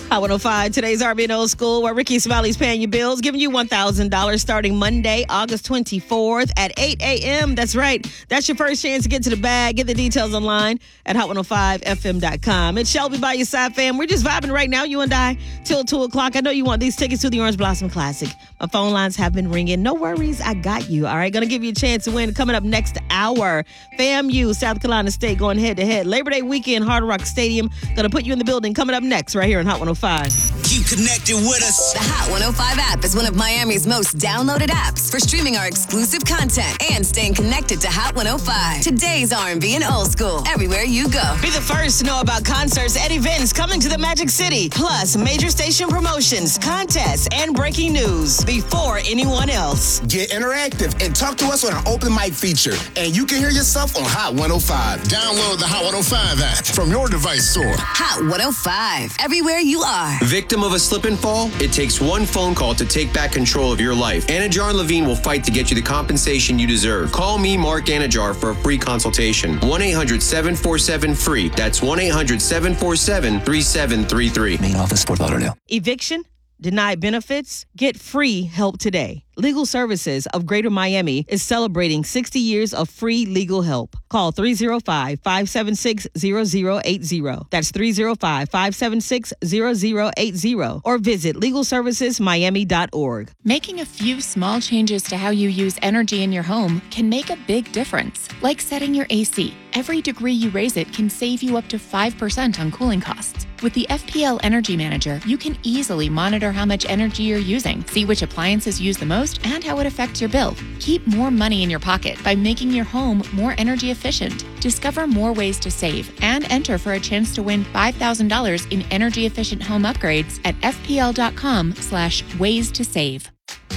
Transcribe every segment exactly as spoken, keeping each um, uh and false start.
Hot one oh five, today's R B and Old School, where Ricky Smiley's paying your bills, giving you one thousand dollars starting Monday, August twenty-fourth at eight a.m. That's right. That's your first chance to get to the bag. Get the details online at hot one oh five f m dot com. It's Shelby by your side, fam. We're just vibing right now, you and I, till two o'clock. I know you want these tickets to the Orange Blossom Classic. My phone lines have been ringing. No worries, I got you. All right, gonna give you a chance to win. Coming up next hour, FAMU, South Carolina State, going head to head. Labor Day weekend, Hard Rock Stadium. Gonna put you in the building. Coming up next, right here on Hot one oh five. Keep connected with us. The Hot one oh five app is one of Miami's most downloaded apps for streaming our exclusive content and staying connected to Hot one oh five. Today's R and B and Old School, everywhere you go. Be the first to know about concerts and events coming to the Magic City, plus major station promotions, contests, and breaking news before anyone else. Get interactive and talk to us on our open mic feature, and you can hear yourself on Hot one oh five. Download the Hot one oh five app from your device store. Hot one oh five, everywhere you are. Victim of a slip and fall? It takes one phone call to take back control of your life. Anajar and Levine will fight to get you the compensation you deserve. Call me, Mark Anajar, for a free consultation. one eight hundred seven four seven free. That's one eight hundred seven four seven three seven three three. Main office, Fort Lauderdale. Eviction? Denied benefits? Get free help today. Legal Services of Greater Miami is celebrating sixty years of free legal help. Call three oh five, five seven six, zero zero eight zero. That's three oh five, five seven six, zero zero eight zero. Or visit legal services miami dot org. Making a few small changes to how you use energy in your home can make a big difference. Like setting your A C. Every degree you raise it can save you up to five percent on cooling costs. With the F P L Energy Manager, you can easily monitor how much energy you're using, see which appliances use the most, and how it affects your bill. Keep more money in your pocket by making your home more energy efficient. Discover more ways to save and enter for a chance to win five thousand dollars in energy efficient home upgrades at fpl.com slash ways to save.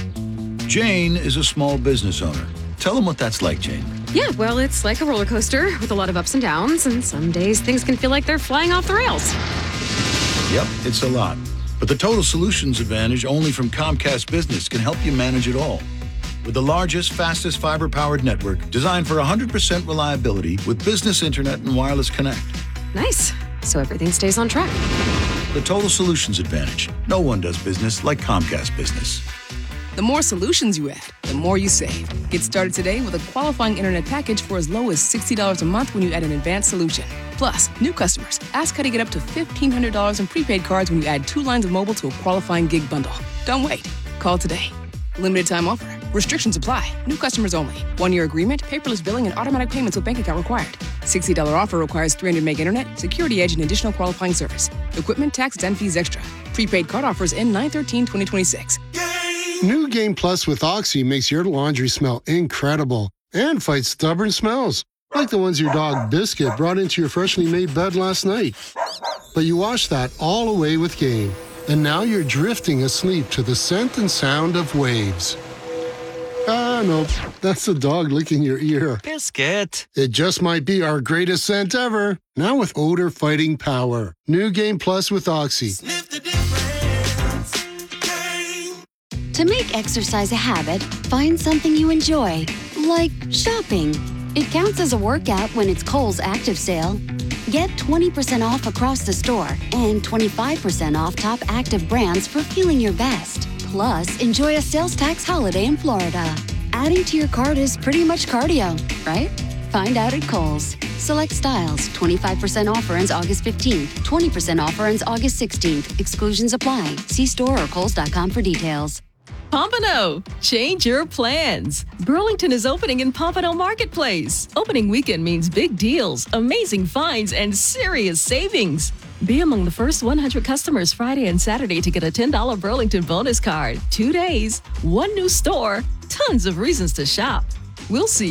Jane is a small business owner. Tell them what that's like, Jane. Yeah, well, it's like a roller coaster with a lot of ups and downs, and some days things can feel like they're flying off the rails. Yep, it's a lot. But the Total Solutions Advantage only from Comcast Business can help you manage it all. With the largest, fastest fiber-powered network designed for one hundred percent reliability with business internet and wireless connect. Nice. So everything stays on track. The Total Solutions Advantage. No one does business like Comcast Business. The more solutions you add, the more you save. Get started today with a qualifying internet package for as low as sixty dollars a month when you add an advanced solution. Plus, new customers, ask how to get up to fifteen hundred dollars in prepaid cards when you add two lines of mobile to a qualifying gig bundle. Don't wait. Call today. Limited time offer. Restrictions apply. New customers only. One-year agreement, paperless billing, and automatic payments with bank account required. sixty dollars offer requires three hundred meg internet, security edge, and additional qualifying service. Equipment, tax, and fees extra. Prepaid card offers end nine thirteen twenty twenty-six. New Game Plus with Oxy makes your laundry smell incredible and fights stubborn smells, like the ones your dog Biscuit brought into your freshly made bed last night. But you washed that all away with Game, and now you're drifting asleep to the scent and sound of waves. Ah, no, that's the dog licking your ear. Biscuit. It just might be our greatest scent ever, now with odor-fighting power. New Game Plus with Oxy. Sniff the difference. Game. To make exercise a habit, find something you enjoy, like shopping. It counts as a workout when it's Kohl's Active Sale. Get twenty percent off across the store and twenty-five percent off top active brands for feeling your best. Plus, enjoy a sales tax holiday in Florida. Adding to your cart is pretty much cardio, right? Find out at Kohl's. Select styles. twenty-five percent offer ends August fifteenth. twenty percent offer ends August sixteenth. Exclusions apply. See store or kohls dot com for details. Pompano, change your plans. Burlington is opening in Pompano Marketplace. Opening weekend means big deals, amazing finds, and serious savings. Be among the first one hundred customers Friday and Saturday to get a ten dollars Burlington bonus card. Two days, one new store, tons of reasons to shop. We'll see